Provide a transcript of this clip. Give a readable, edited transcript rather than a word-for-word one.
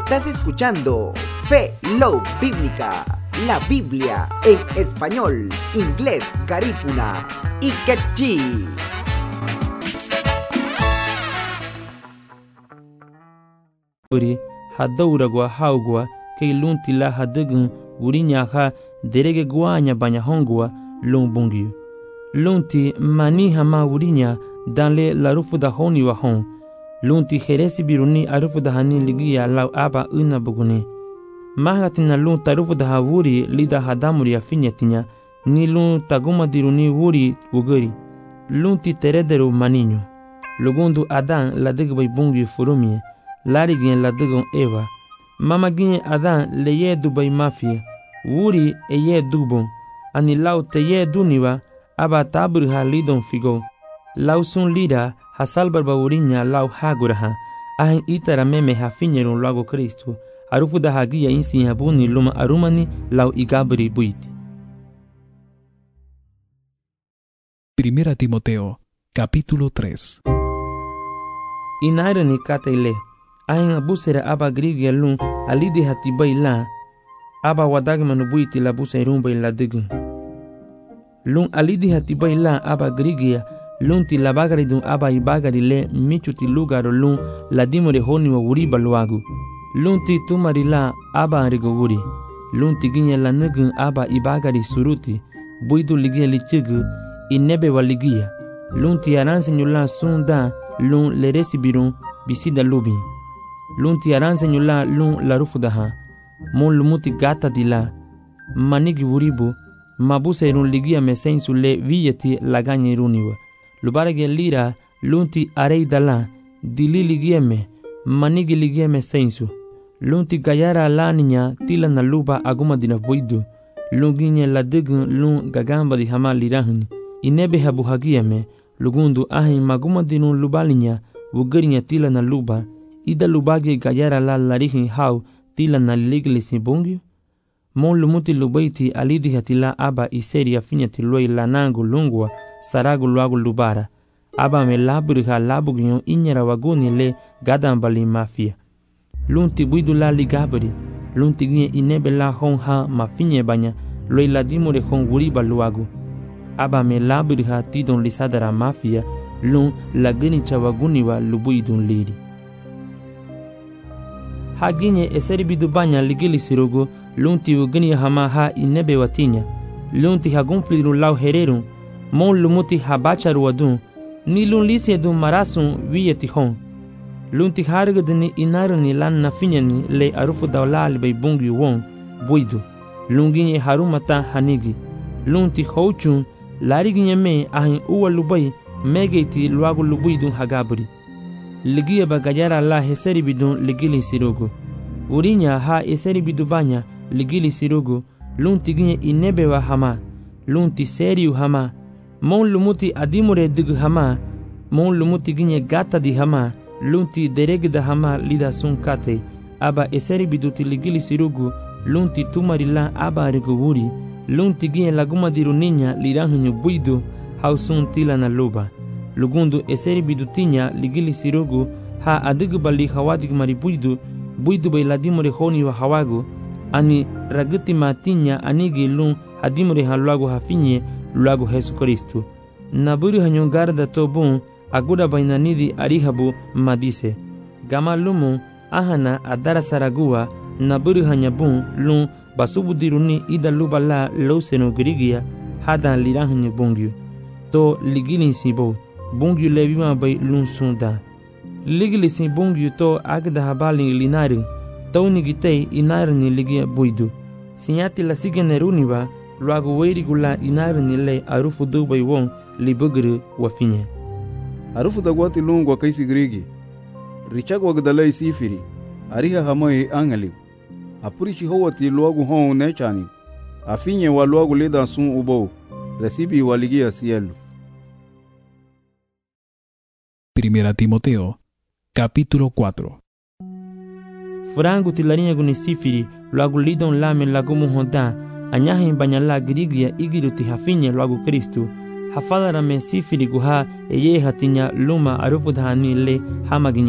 Estás escuchando Fe Love Bíblica, la Biblia en español, inglés, garífuna y quechí. Hadauragwa haugwa kay lunti la hadagun wurinya ha derege guanya banya hongwa lumbungyu. Lunti mani hama wurinya danle larufu da honi wa hon. Lunti heresi biruni arufu da hani ligiya lau aba una buguni. Mahagatina lun tarufu da ha wuri lida hadamuri afinyatinya ni lun taguma diruni wuri wuguri. Lunti terederu maninyo. Lugundu Adan la digbai bungyu furumie. Larigin la digon Eva. Mama gin Adan le ye dubai mafia. Wuri e ye dubon. Ani lau te ye duniwa aba taburha lidon figo. Lau sun lida hasalbar bawurinya lau haguraha. Ahin itara meme hafinyerun lago Kristo. Arufu da hagia insi habuni luma arumani lau igabri buiti. Primera Timoteo, capítulo 3. Inairani kataile. Ahin abusera aba grigia lun alidi hatibai la. Aba wadagmanu buiti la busa irumba la digun. Lun alidi hatibai la aba grigia lun ti la bagari dun aba ibagari le michu ti lugaro lun la dimore honi wa wuriba luagu. Lun ti tumari la aba arigo wuri. Lun ti ginye la nugun aba ibagari suruti. Buidu ligia lichigu inebe wa ligia. Lun ti aranse nyula sunda lun leresi birun bisida lubi. Lun ti aranse nyula lun la rufudaha. Mon lumuti gata di la. Manigi wuribu. Mabuse irun ligia mesensu le viyeti laganye iruniwa. Lubarage lira lunti arei dala. Dili ligieme. Manigi ligieme sensu. Lunti gayara la niña tila na luba aguma dina buidu. Lunginye la digun lun gagamba di hama lirahuni. Inebe habu hagieme. Lugundu ahin maguma dinun lubalinya. Wugarinya tila na luba. Ida lubage gayara la larihin hau tila na liglisi bungyu. Mon lumuti lubaiti alidi hatila aba iseri afinyati loi lanangu lungwa saragu luagu lubara. Aba me laburiha labugyo inyara waguni le gadambali mafia. Lunti buidu la ligabri. Lunti ginye inebe la hon ha mafinye banya loi ladimure hon wuriba luagu. Aba me laburiha tidon lisadara mafia lun lagini chawaguni wa lubuidun liri. Haginye eseri bidu banya ligili sirogo lunti ugini hama ha inebe watinya. Lunti hagunfliru lau hererun. Mon lumuti habacharu wadun. Ni lun lisi edun marasun wiyeti hon. Lunti hargadini inaruni lan nafinyani le arufu dawla libay bungi won buidu. Lunginye harumata hanigi. Lunti houchun lariginye me ahin uwa lubay megeiti luagu lubuidun hagabri. Ligia bagayara la heseri bidun ligili sirogo. Urinya ha eseri bidubanya ligili sirogo. Lunti ginye inebe wa hama. Lunti seriu hama. Mon lumuti adimure digu hama. Mon lumuti ginye gata di hama. Lunti deregda hama lida sun kate. Aba eseri biduti ligili sirogo. Lunti tumarila aba arigo wuri. Lunti ginye laguma diru niña liranhunyo buidu. Hausun tila na luba. Lugundu eseri bidutinya ligili sirogo. Ha adigu bali hawadig maribuidu. Buidu bay ladimure honi wa hawago. Ani raguti matinya anigi lun hadimure haluago hafinye luago Jesu Kristo. Naburi hanyon garda tobun aguda bainanidi arihabu madise. Gama lumu ahana adara saragua naburi hanyabun lun basubu diruni ida luba la louseno grigia hadan lirahanye bungyu. To ligilin sibo bungyu levima bay lun sunda. Ligilisi bungyu to agda habali linari. Tauni gitei inarni ligia buidu. Sinyati la sigeneruniwa luago weirigula inarni le arufu dubai won libugru wafinye. Arufu dagwati lungwa kaisi grigi. Richag wagdalai sifiri. Ariha hamai angaliw. Apurichi hawati luagu hon nechani. Afinye wa luagu leda sun ubo. Recibi waligia cielo. Primera Timoteo, capítulo 4. Frangu tilarinya guni sifiri luagu lidon lame lagumu honda. Anyahin banyala grigia igiruti hafinye luagu Kristo. Hafadara me sifiri guha eye hatinya luma arufu dhani le hamaginya.